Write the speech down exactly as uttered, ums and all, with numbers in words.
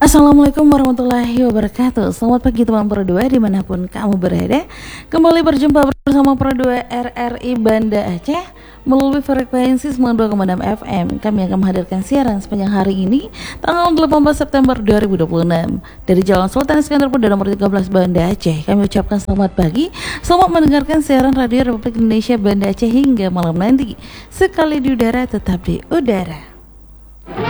Assalamualaikum warahmatullahi wabarakatuh. Selamat pagi teman Pro dua dimanapun kamu berada. Kembali berjumpa bersama Pro dua R R I Banda Aceh melalui frekuensi sembilan puluh dua koma enam F M. Kami akan menghadirkan siaran sepanjang hari ini tanggal delapan belas September dua ribu dua puluh enam dari Jalan Sultan Iskandar Muda nomor tiga belas Banda Aceh. Kami ucapkan selamat pagi, selamat mendengarkan siaran Radio Republik Indonesia Banda Aceh hingga malam nanti. Sekali di udara tetap di udara.